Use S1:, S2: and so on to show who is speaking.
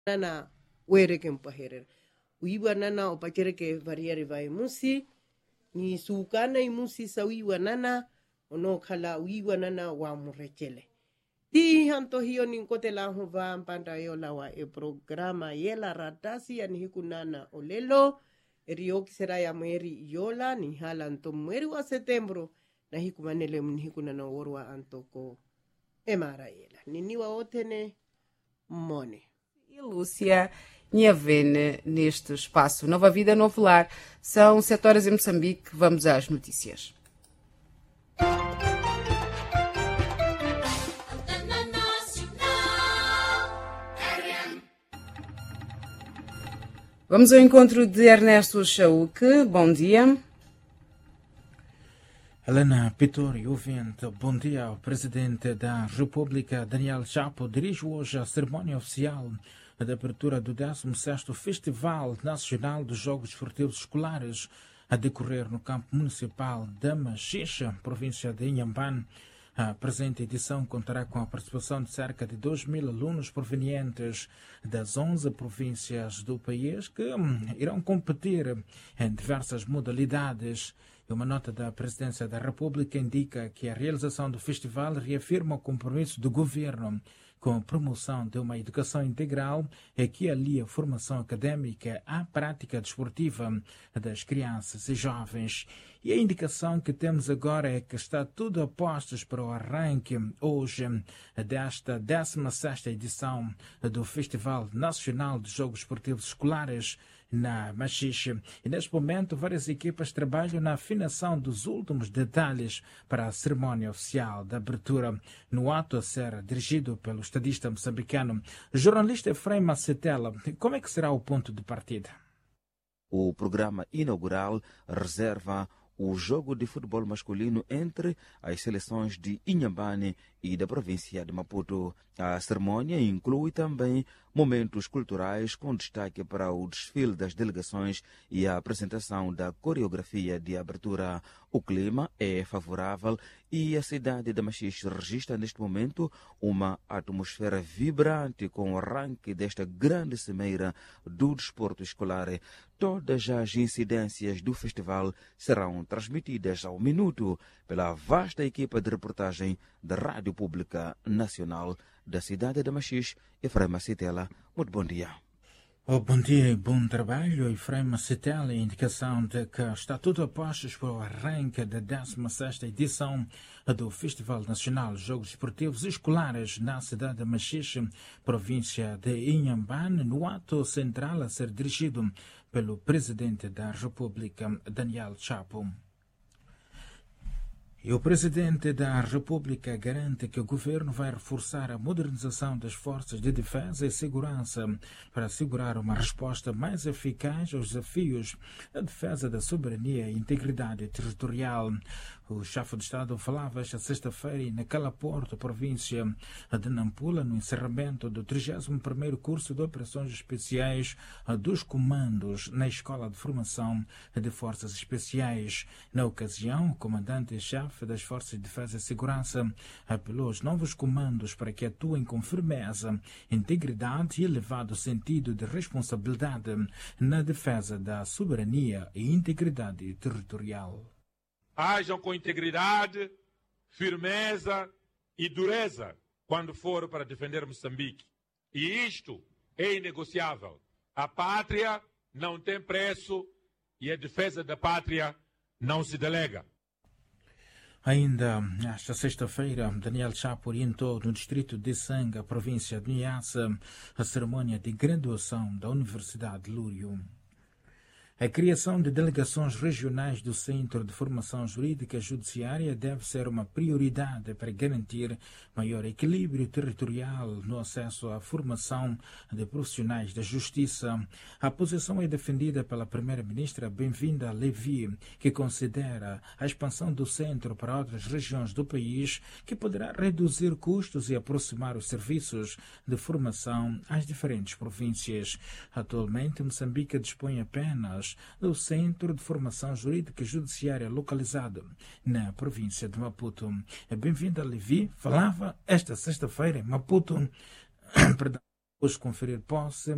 S1: nana were kempa herer uiwa nana opakere ke variare vai musi ni sukana imusi sa uiwa nana ono kala uiwa nana wa murekele ti hanto hiyo ni kote la hova mpanda yo la wa e programa yela ratasi ani hikunana olelo erioki sera ya mweri yola ni hala anto mweri wa setembro na hikumanele ni hikunana worwa antoko emara yela niniwa otene mone
S2: e Lúcia Niavene neste espaço Nova Vida, Novo Lar. São 7 horas em Moçambique. Vamos às notícias. Vamos ao encontro de Ernesto Chauque. Bom dia.
S3: Helena Pitori, ouvinte, bom dia ao Presidente da República, Daniel Chapo, dirige hoje a cerimônia oficial de abertura do 16º Festival Nacional dos Jogos Esportivos Escolares, a decorrer no campo municipal da Machixe, província de Inhambane. A presente edição contará com a participação de cerca de 2.000 alunos provenientes das 11 províncias do país que irão competir em diversas modalidades. E uma nota da Presidência da República indica que a realização do festival reafirma o compromisso do governo com a promoção de uma educação integral e que alia a formação académica à prática desportiva das crianças e jovens. E a indicação que temos agora é que está tudo a postos para o arranque hoje desta 16ª edição do Festival Nacional de Jogos Esportivos Escolares na Machixe. E neste momento várias equipas trabalham na afinação dos últimos detalhes para a cerimónia oficial da abertura, no ato a ser dirigido pelo estadista moçambicano, jornalista Efraim Macetela. Como é que será o ponto de partida?
S4: O programa inaugural reserva o jogo de futebol masculino entre as seleções de Inhambane e da província de Maputo. A cerimônia inclui também momentos culturais com destaque para o desfile das delegações e a apresentação da coreografia de abertura. O clima é favorável e a cidade de Machixe registra neste momento uma atmosfera vibrante com o arranque desta grande cimeira do desporto escolar. Todas as incidências do festival serão transmitidas ao minuto pela vasta equipa de reportagem da Rádio Pública Nacional da cidade de Machixe. Efraim Macetela, muito bom dia.
S3: Bom dia e bom trabalho. Efraim Macetela, indicação de que está tudo a postos para o arranque da 16ª edição do Festival Nacional de Jogos Esportivos Escolares na cidade de Machixe, província de Inhambane, no ato central a ser dirigido pelo Presidente da República, Daniel Chapo. E o Presidente da República garante que o governo vai reforçar a modernização das forças de defesa e segurança para assegurar uma resposta mais eficaz aos desafios da defesa da soberania e integridade territorial. O chefe de Estado falava esta sexta-feira na Calaporto, província de Nampula, no encerramento do 31º curso de Operações Especiais dos Comandos na Escola de Formação de Forças Especiais. Na ocasião, o comandante-chefe das Forças de Defesa e Segurança apelou aos novos comandos para que atuem com firmeza, integridade e elevado sentido de responsabilidade na defesa da soberania e integridade territorial.
S5: Hajam com integridade, firmeza e dureza quando for para defender Moçambique. E isto é inegociável. A pátria não tem preço e a defesa da pátria não se delega.
S3: Ainda esta sexta-feira, Daniel Chapo orientou no distrito de Sanga, província de Niassa, a cerimônia de graduação da Universidade Lúrio. A criação de delegações regionais do Centro de Formação Jurídica Judiciária deve ser uma prioridade para garantir maior equilíbrio territorial no acesso à formação de profissionais da Justiça. A posição é defendida pela Primeira-Ministra Bem-vinda Levi, que considera a expansão do centro para outras regiões do país que poderá reduzir custos e aproximar os serviços de formação às diferentes províncias. Atualmente, Moçambique dispõe apenas do Centro de Formação Jurídica Judiciária localizado na província de Maputo. A Bem-vinda Levi falava esta sexta-feira em Maputo, depois de conferir posse